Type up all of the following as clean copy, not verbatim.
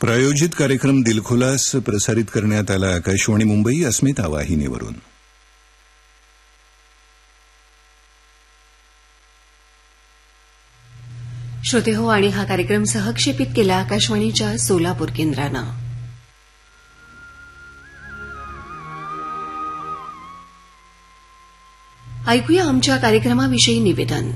प्रायोजित कार्यक्रम दिलखुलास प्रसारित करण्यात आला आकाशवाणी मुंबई अस्मिता वाहिनीवरून. श्रोते हो, आणि हा कार्यक्रम सहक्षेपित केला आकाशवाणीच्या सोलापूर केंद्रानं. ऐकूया आमच्या कार्यक्रमाविषयी निवेदन.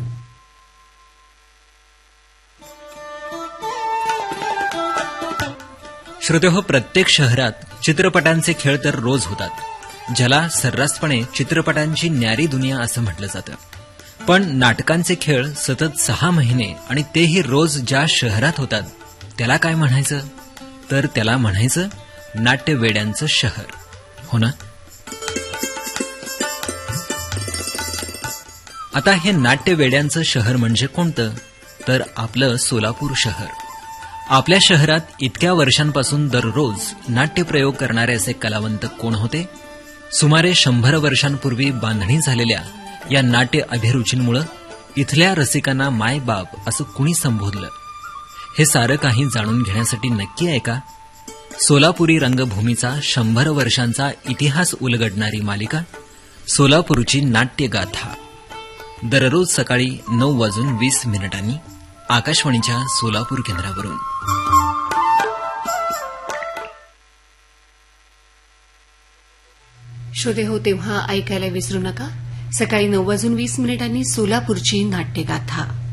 श्रोते हो, प्रत्येक शहरात चित्रपटांचे खेळ तर रोज होतात, ज्याला सर्रासपणे चित्रपटांची न्यारी दुनिया असं म्हटलं जातं. पण नाटकांचे खेळ सतत 6 महिने आणि तेही रोज ज्या शहरात होतात त्याला काय म्हणायचं? तर त्याला म्हणायचं नाट्यवेड्यांचं शहर, हो ना? आता हे नाट्यवेड्यांचं शहर म्हणजे कोणतं? तर आपलं सोलापूर शहर. आपल्या शहरात इतक्या वर्षांपासून दररोज नाट्यप्रयोग करणारे असे कलावंत कोण होते? सुमारे 100 वर्षांपूर्वी बांधणी झालेल्या या नाट्य अभिरुचींमुळे इथल्या रसिकांना मायबाप असं कुणी संबोधलं? हे सारं काही जाणून घेण्यासाठी नक्की आहे का सोलापुरी रंगभूमीचा 100 वर्षांचा इतिहास उलगडणारी मालिका सोलापूरची नाट्यगाथा. दररोज सकाळी 9:20 आकाशवाणीच्या सोलापूर केंद्रावरून. श्रोते हो, तेव्हा ऐकायला विसरू नका सकाळी 9:20 सोलापूरची नाट्यगाथा.